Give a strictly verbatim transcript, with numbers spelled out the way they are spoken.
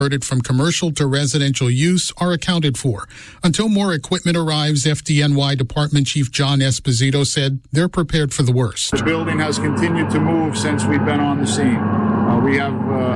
converted from commercial to residential use are accounted for. Until more equipment arrives, F D N Y Department Chief John Esposito said they're prepared for the worst. The building has continued to move since we've been on the scene. Uh, we have uh,